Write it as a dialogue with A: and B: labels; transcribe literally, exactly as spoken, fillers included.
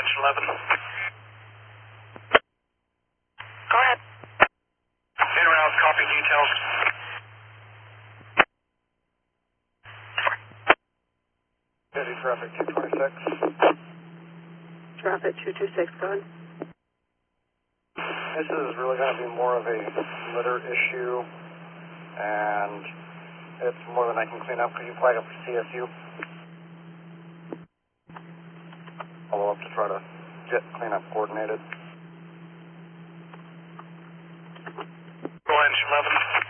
A: eleven.
B: Go ahead.
A: In route, copy details.
C: Busy traffic two twenty-six.
B: Traffic two two six, go ahead.
C: This is really going to be more of a litter issue, and it's more than I can clean up. Could you flag up for C S U? Follow up to try to get cleanup coordinated.
A: Orange eleven.